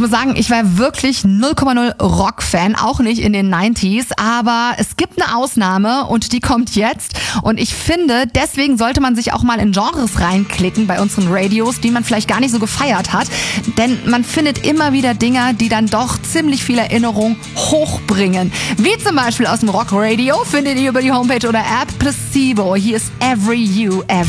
muss sagen, ich war wirklich 0,0 Rock-Fan, auch nicht in den 90s, aber es gibt eine Ausnahme und die kommt jetzt. Und ich finde, deswegen sollte man sich auch mal in Genres reinklicken bei unseren Radios, die man vielleicht gar nicht so gefeiert hat. Denn man findet immer wieder Dinger, die dann doch ziemlich viel Erinnerung hochbringen. Wie zum Beispiel aus dem Rock-Radio findet ihr über die Homepage oder App Placebo. Hier ist Every You Ever.